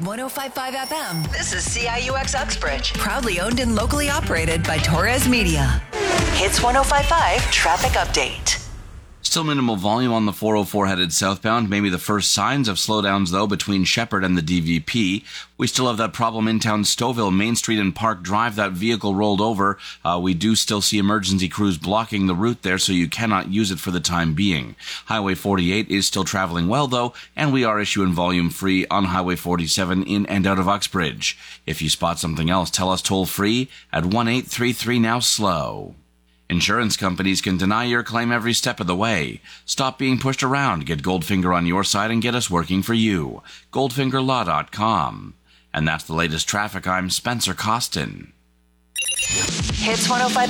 105.5 FM. This is CIUX Uxbridge. Proudly owned and locally operated by Torres Media. Hits 105.5 traffic update. Still minimal volume on the 404 headed southbound. Maybe the first signs of slowdowns, though, between Shepherd and the DVP. We still have that problem in town, Stouffville, Main Street and Park Drive. That vehicle rolled over. We do still see emergency crews blocking the route there, so you cannot use it for the time being. Highway 48 is still traveling well, though, and we are issuing volume free on Highway 47 in and out of Uxbridge. If you spot something else, tell us toll free at 1-833-NOW-SLOW. Insurance companies can deny your claim every step of the way. Stop being pushed around, get Goldfinger on your side, and get us working for you. GoldfingerLaw.com. And that's the latest traffic. I'm Spencer Costin. Hits 105.